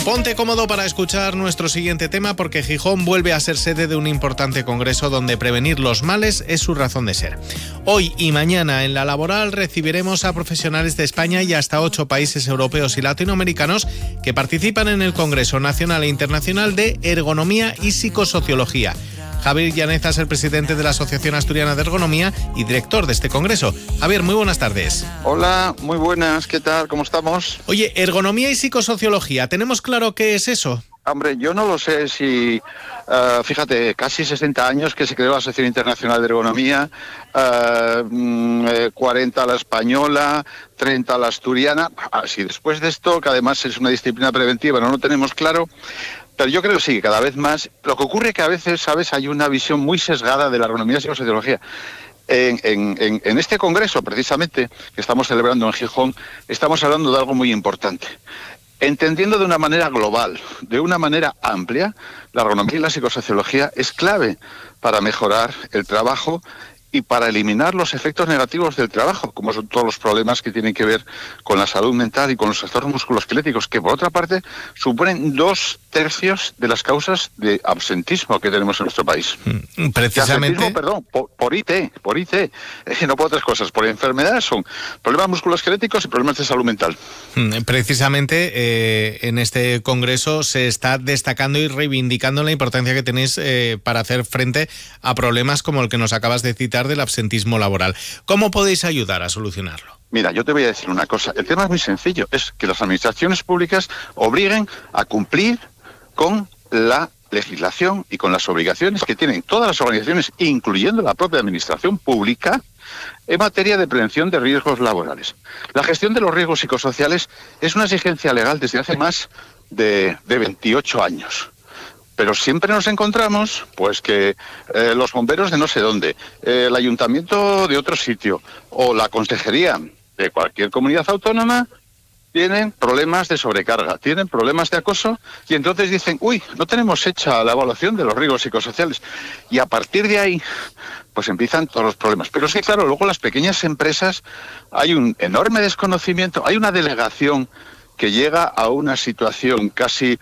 Ponte cómodo para escuchar nuestro siguiente tema, porque Gijón vuelve a ser sede de un importante congreso donde prevenir los males es su razón de ser. Hoy y mañana en La Laboral recibiremos a profesionales de España y hasta 8 países europeos y latinoamericanos que participan en el Congreso Nacional e Internacional de Ergonomía y Psicosociología. Javier Llaneza es el presidente de la Asociación Asturiana de Ergonomía y director de este congreso. Javier, muy buenas tardes. Hola, muy buenas, ¿qué tal? ¿Cómo estamos? Oye, ergonomía y psicosociología, ¿tenemos claro qué es eso? Hombre, yo no lo sé si, fíjate, casi 60 años que se creó la Asociación Internacional de Ergonomía, 40 la española, 30 la asturiana. Si después de esto, que además es una disciplina preventiva, no lo tenemos claro. Pero yo creo que sí, cada vez más. Lo que ocurre es que a veces, ¿sabes?, hay una visión muy sesgada de la ergonomía y psicosociología. En este congreso, precisamente, que estamos celebrando en Gijón, estamos hablando de algo muy importante. Entendiendo de una manera global, de una manera amplia, la ergonomía y la psicosociología es clave para mejorar el trabajo y para eliminar los efectos negativos del trabajo, como son todos los problemas que tienen que ver con la salud mental y con los trastornos musculoesqueléticos, que por otra parte suponen 2/3 de las causas de absentismo que tenemos en nuestro país. Precisamente. Absentismo, perdón, por IT, no por otras cosas, por enfermedades son problemas musculoesqueléticos y problemas de salud mental. Precisamente en este congreso se está destacando y reivindicando la importancia que tenéis para hacer frente a problemas como el que nos acabas de citar del absentismo laboral. ¿Cómo podéis ayudar a solucionarlo? Mira, yo te voy a decir una cosa. El tema es muy sencillo. Es que las administraciones públicas obliguen a cumplir con la legislación y con las obligaciones que tienen todas las organizaciones, incluyendo la propia administración pública, en materia de prevención de riesgos laborales. La gestión de los riesgos psicosociales es una exigencia legal desde hace más de 28 años. Pero siempre nos encontramos, pues, que los bomberos de no sé dónde, el ayuntamiento de otro sitio o la consejería de cualquier comunidad autónoma tienen problemas de sobrecarga, tienen problemas de acoso y entonces dicen, uy, no tenemos hecha la evaluación de los riesgos psicosociales. Y a partir de ahí, pues empiezan todos los problemas. Pero es que, claro, luego las pequeñas empresas hay un enorme desconocimiento, hay una delegación que llega a una situación casi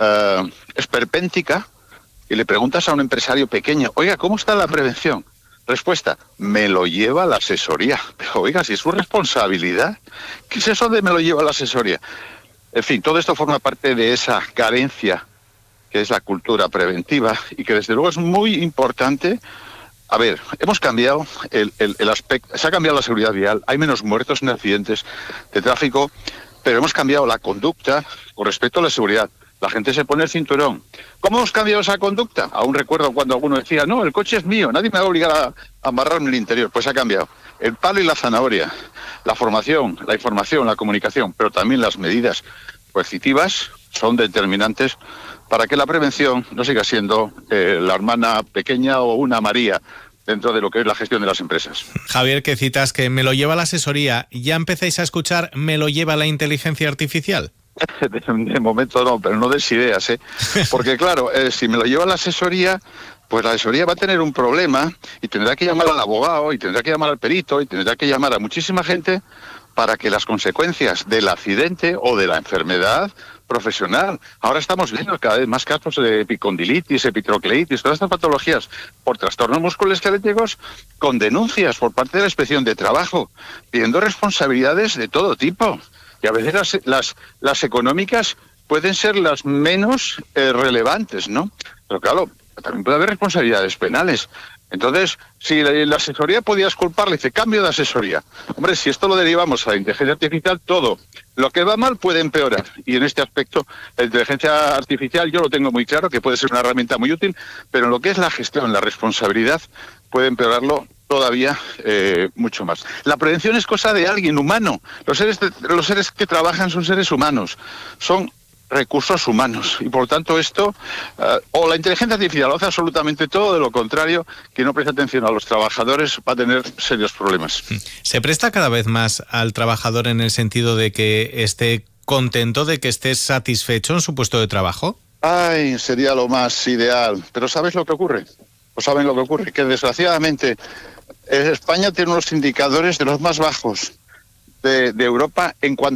esperpéntica y le preguntas a un empresario pequeño, oiga, ¿cómo está la prevención? Respuesta, me lo lleva la asesoría. Pero oiga, si es su responsabilidad, ¿qué es eso de me lo lleva la asesoría? En fin, todo esto forma parte de esa carencia que es la cultura preventiva y que desde luego es muy importante. A ver, hemos cambiado el aspecto, se ha cambiado la seguridad vial, hay menos muertos en accidentes de tráfico, pero hemos cambiado la conducta con respecto a la seguridad. La gente se pone el cinturón. ¿Cómo hemos cambiado esa conducta? Aún recuerdo cuando alguno decía, no, el coche es mío, nadie me va a obligar a amarrarme el interior. Pues ha cambiado. El palo y la zanahoria, la formación, la información, la comunicación, pero también las medidas coercitivas son determinantes para que la prevención no siga siendo la hermana pequeña o una María dentro de lo que es la gestión de las empresas. Javier, que citas que me lo lleva la asesoría, ¿ya empezáis a escuchar me lo lleva la inteligencia artificial? De momento no, pero no des ideas, ¿eh? Porque claro, si me lo lleva la asesoría, pues la asesoría va a tener un problema y tendrá que llamar al abogado y tendrá que llamar al perito y tendrá que llamar a muchísima gente para que las consecuencias del accidente o de la enfermedad profesional. Ahora estamos viendo cada vez más casos de epicondilitis, epitrocleitis, todas estas patologías por trastornos musculoesqueléticos con denuncias por parte de la Inspección de Trabajo, pidiendo responsabilidades de todo tipo. Y a veces las económicas pueden ser las menos relevantes, ¿no? Pero claro, también puede haber responsabilidades penales. Entonces, si la asesoría podía culparle, dice, cambio de asesoría. Hombre, si esto lo derivamos a la inteligencia artificial, todo lo que va mal puede empeorar. Y en este aspecto, la inteligencia artificial yo lo tengo muy claro, que puede ser una herramienta muy útil, pero en lo que es la gestión, la responsabilidad, puede empeorarlo todavía mucho más. La prevención es cosa de alguien humano. Los seres que trabajan son seres humanos, son recursos humanos y por lo tanto esto o la inteligencia artificial lo hace absolutamente todo, de lo contrario, quien no presta atención a los trabajadores va a tener serios problemas. ¿Se presta cada vez más al trabajador en el sentido de que esté contento, de que esté satisfecho en su puesto de trabajo? Ay, sería lo más ideal, pero ¿sabes lo que ocurre? ¿O saben lo que ocurre? Que desgraciadamente España tiene unos indicadores de los más bajos de Europa en cuanto